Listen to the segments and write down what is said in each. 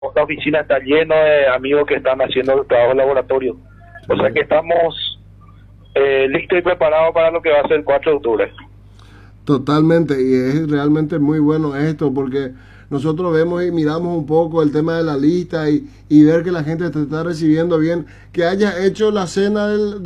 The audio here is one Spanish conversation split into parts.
la oficina está lleno de amigos que están haciendo el trabajo en laboratorio. O sea que estamos listos y preparados para lo que va a ser el 4 de octubre. Totalmente, y es realmente muy bueno esto porque nosotros vemos y miramos un poco el tema de la lista y ver que la gente te está recibiendo bien. Que hayas hecho la cena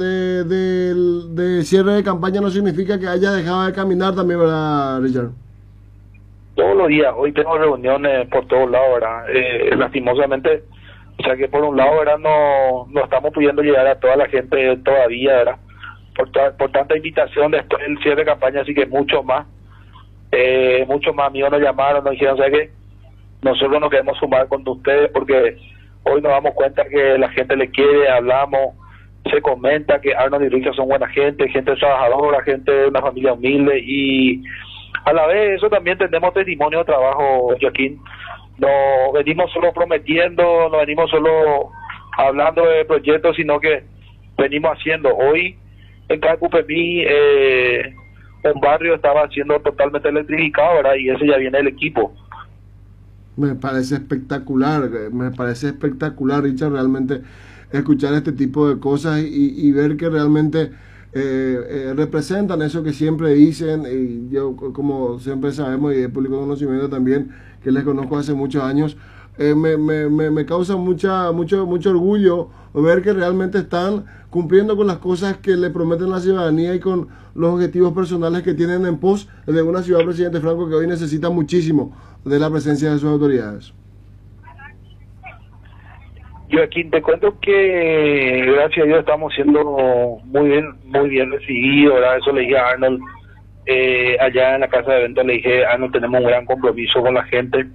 de cierre de campaña no significa que hayas dejado de caminar también, ¿verdad, Richard? Todos los días, hoy tengo reuniones por todos lados, ¿verdad? Lastimosamente, o sea que por un lado, ¿verdad? No estamos pudiendo llegar a toda la gente todavía, ¿verdad? Por tanta invitación después del cierre de campaña, así que muchos más amigos nos llamaron, nos dijeron, ¿sabes qué? Nosotros nos queremos sumar con ustedes porque hoy nos damos cuenta que la gente le quiere, hablamos, se comenta que Arnold y Richard son buena gente trabajadora, gente de una familia humilde y a la vez eso también tenemos testimonio de trabajo, Joaquín. No venimos solo prometiendo, no venimos solo hablando de proyectos, sino que venimos haciendo. Hoy en Cacupemí un barrio estaba siendo totalmente electrificado, ¿verdad? Y ese ya viene el equipo. Me parece espectacular, Richard, realmente escuchar este tipo de cosas y ver que realmente representan eso que siempre dicen. Y yo, como siempre sabemos, y de público conocimiento también, que les conozco hace muchos años, me causa mucho orgullo ver que realmente están cumpliendo con las cosas que le prometen a la ciudadanía y con los objetivos personales que tienen en pos de una ciudad, presidente Franco, que hoy necesita muchísimo de la presencia de sus autoridades. Joaquín, te cuento que gracias a Dios estamos siendo muy bien recibidos, ¿verdad? Eso le dije a Arnold allá en la casa de eventos, le dije, Arnold, tenemos un gran compromiso con la gente,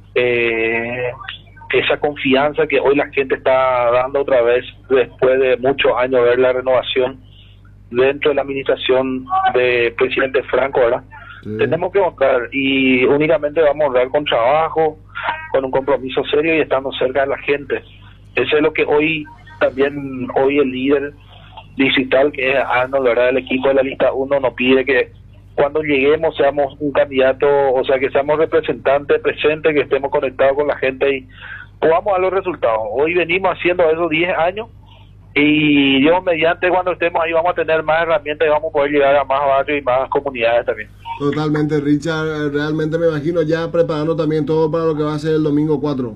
esa confianza que hoy la gente está dando otra vez después de muchos años de ver la renovación dentro de la administración de presidente Franco, ¿verdad? Sí. Tenemos que honrar y únicamente vamos a honrar con trabajo, con un compromiso serio y estando cerca de la gente. Eso es lo que hoy el líder digital, que es Arnold, ¿verdad? El equipo de la lista 1 nos pide que cuando lleguemos seamos un candidato, o sea, que seamos representantes presentes, que estemos conectados con la gente y podamos dar los resultados. Hoy venimos haciendo esos 10 años y Dios mediante, cuando estemos ahí vamos a tener más herramientas y vamos a poder llegar a más barrios y más comunidades también. Totalmente, Richard, realmente me imagino ya preparando también todo para lo que va a ser el domingo 4.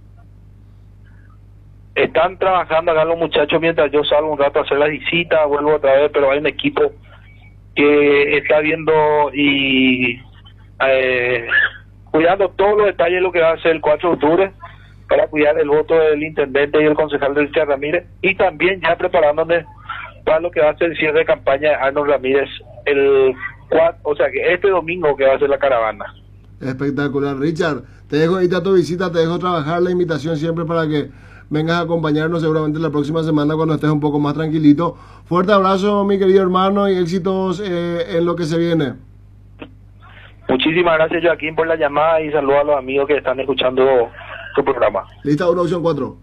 Están trabajando acá los muchachos mientras yo salgo un rato a hacer la visita, vuelvo otra vez, pero hay un equipo que está viendo y cuidando todos los detalles de lo que va a ser el 4 de octubre para cuidar el voto del intendente y el concejal del Richard Ramírez y también ya preparándonos para lo que va a ser el cierre de campaña de Arnold Ramírez el 4, o sea que este domingo que va a ser la caravana. Espectacular, Richard, te dejo ahorita a tu visita, te dejo trabajar la invitación siempre para que vengas a acompañarnos seguramente la próxima semana cuando estés un poco más tranquilito. Fuerte abrazo, mi querido hermano, y éxitos en lo que se viene. Muchísimas gracias, Joaquín, por la llamada y saludos a los amigos que están escuchando tu programa. Lista 1, opción 4.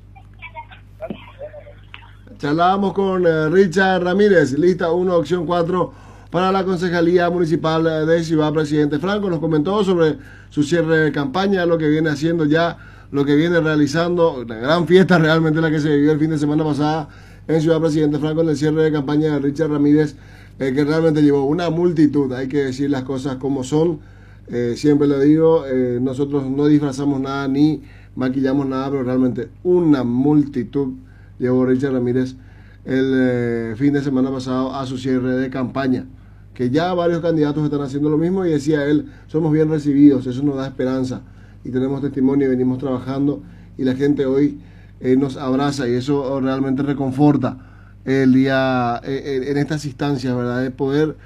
Charlábamos con Richard Ramírez, lista 1, opción 4 para la Concejalía Municipal de Ciudad Presidente Franco. Nos comentó sobre su cierre de campaña, lo que viene haciendo ya, lo que viene realizando, una gran fiesta realmente la que se vivió el fin de semana pasada en Ciudad Presidente Franco en el cierre de campaña de Richard Ramírez, que realmente llevó una multitud, hay que decir las cosas como son, siempre le digo, nosotros no disfrazamos nada ni maquillamos nada, pero realmente una multitud llevó Richard Ramírez el fin de semana pasado a su cierre de campaña, que ya varios candidatos están haciendo lo mismo y decía él, somos bien recibidos, eso nos da esperanza. Y tenemos testimonio y venimos trabajando y la gente hoy nos abraza y eso realmente reconforta el día en estas instancias, ¿verdad? De poder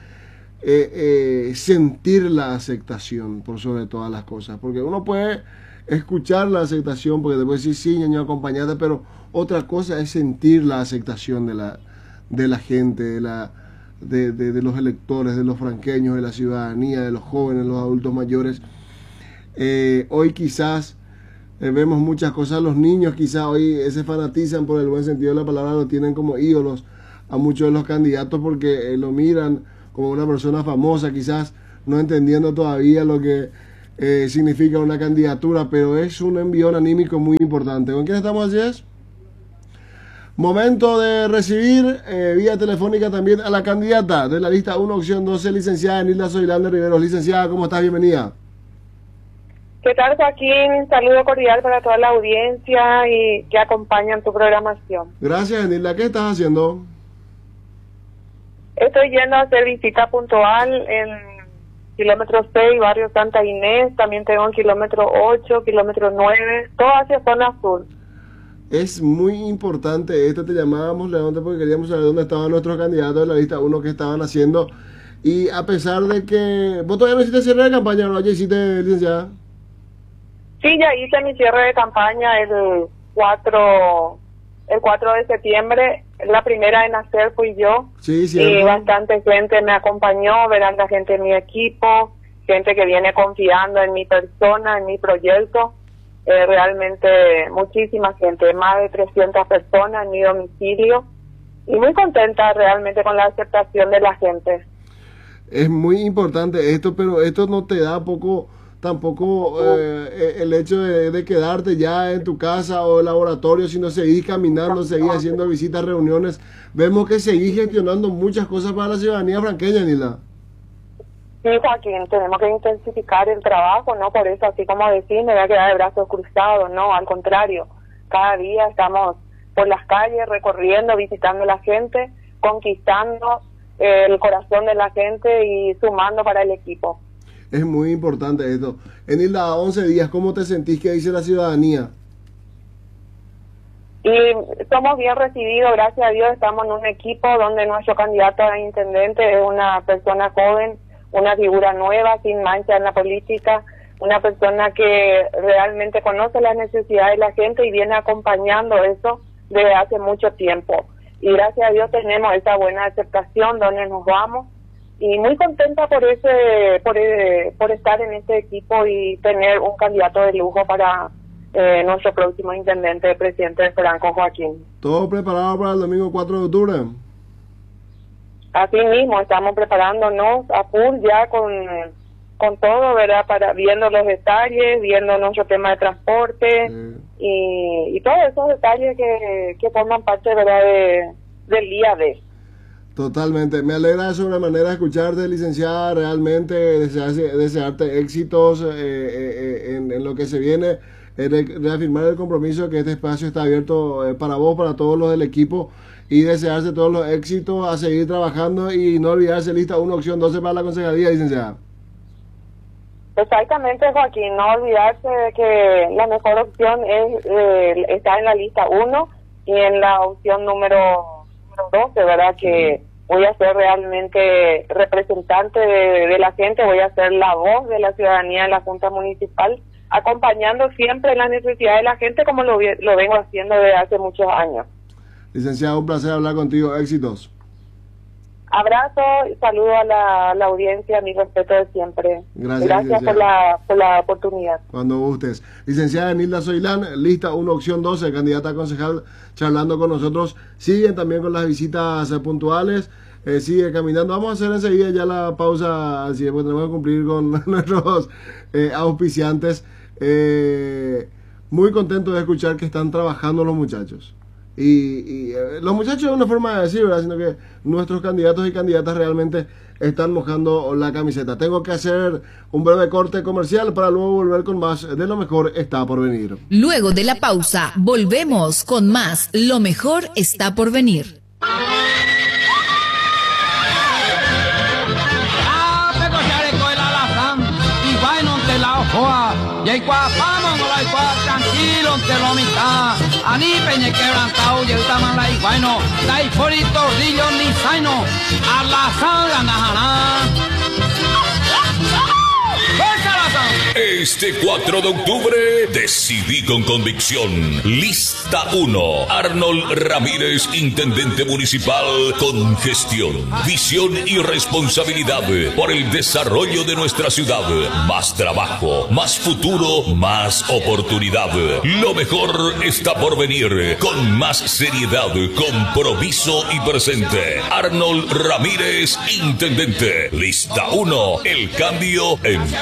sentir la aceptación por sobre todas las cosas, porque uno puede escuchar la aceptación porque te puede decir sí, ñaño, acompañate, pero otra cosa es sentir la aceptación de la gente, de los electores, de los franqueños, de la ciudadanía, de los jóvenes, los adultos mayores. Hoy quizás vemos muchas cosas, los niños quizás hoy se fanatizan por el buen sentido de la palabra, lo tienen como ídolos a muchos de los candidatos porque lo miran como una persona famosa, quizás no entendiendo todavía lo que significa una candidatura, pero es un envión anímico muy importante. ¿Con quién estamos, Jess? Momento de recibir vía telefónica también a la candidata de la lista 1, opción 12, licenciada Enilda Zoilán de Riveros. Licenciada, ¿cómo estás? Bienvenida. ¿Qué tal, Joaquín? Un saludo cordial para toda la audiencia y que acompañan tu programación. Gracias, Enilda. ¿Qué estás haciendo? Estoy yendo a hacer visita puntual en kilómetro 6, barrio Santa Inés. También tengo en kilómetro 8, kilómetro 9, todo hacia zona sur. Es muy importante esto, te llamábamos, Leonte, porque queríamos saber dónde estaban nuestros candidatos de la lista 1 que estaban haciendo. Y a pesar de que... ¿Vos todavía no hiciste cierre de campaña, no? ¿Ya hiciste, licenciada? Sí, ya hice mi cierre de campaña el 4 de septiembre. La primera en hacer fui yo. Sí, cierto. Y bastante gente me acompañó, verán la gente de mi equipo, gente que viene confiando en mi persona, en mi proyecto. Realmente muchísima gente, más de 300 personas en mi domicilio. Y muy contenta realmente con la aceptación de la gente. Es muy importante esto, pero esto no te da tampoco el hecho de quedarte ya en tu casa o laboratorio, sino seguir caminando, seguir haciendo visitas, reuniones. Vemos que seguís gestionando muchas cosas para la ciudadanía franqueña, Nila. Sí, Joaquín, tenemos que intensificar el trabajo, ¿no? Por eso, así como decís, me voy a quedar de brazos cruzados, ¿no? Al contrario, cada día estamos por las calles, recorriendo, visitando a la gente, conquistando el corazón de la gente y sumando para el equipo. Es muy importante esto. Enilda, 11 días, ¿cómo te sentís? ¿Qué dice la ciudadanía? Y somos bien recibidos, gracias a Dios. Estamos en un equipo donde nuestro candidato a intendente es una persona joven, una figura nueva, sin mancha en la política, una persona que realmente conoce las necesidades de la gente y viene acompañando eso desde hace mucho tiempo. Y gracias a Dios tenemos esa buena aceptación donde nos vamos. Y muy contenta por estar en este equipo y tener un candidato de lujo para nuestro próximo intendente, presidente Franco Joaquín. ¿Todo preparado para el domingo 4 de octubre? Así mismo, estamos preparándonos a full ya con todo, ¿verdad? Viendo los detalles, viendo nuestro tema de transporte y todos esos detalles que forman parte, ¿verdad? del día de. Totalmente, me alegra de sobremanera escucharte, licenciada, realmente desearte éxitos en lo que se viene, reafirmar el compromiso que este espacio está abierto para vos, para todos los del equipo y desearse todos los éxitos, a seguir trabajando y no olvidarse lista 1, opción 12 para la concejalía, licenciada. Exactamente, Joaquín, no olvidarse de que la mejor opción es estar en la lista 1 y en la opción número 12, ¿verdad? Que voy a ser realmente representante de la gente, voy a ser la voz de la ciudadanía en la Junta Municipal, acompañando siempre las necesidades de la gente como lo vengo haciendo desde hace muchos años. Licenciada, un placer hablar contigo, éxitos. Abrazo, saludo a la audiencia, mi respeto de siempre. Gracias por la oportunidad. Cuando gustes. Licenciada Enilda Zoilán, lista 1, opción 12, candidata a concejal, charlando con nosotros. Siguen también con las visitas puntuales, sigue caminando. Vamos a hacer enseguida ya la pausa, así después tenemos que cumplir con nuestros auspiciantes. Muy contento de escuchar que están trabajando los muchachos. Y los muchachos es una forma de decir, ¿verdad? Sino que nuestros candidatos y candidatas realmente están mojando la camiseta. Tengo que hacer un breve corte comercial para luego volver con más de Lo Mejor Está Por Venir. Luego de la pausa, volvemos con más Lo Mejor Está Por Venir. Y vamos la igual tranquilo te lo mitad ani peñe quebrantado y el taman la iguano la iforito rillo ni saino a la sala najana. Este 4 de octubre decidí con convicción. Lista 1. Arnold Ramírez, intendente municipal con gestión, visión y responsabilidad por el desarrollo de nuestra ciudad. Más trabajo, más futuro, más oportunidad. Lo mejor está por venir con más seriedad, compromiso y presente. Arnold Ramírez, intendente. Lista 1. El cambio en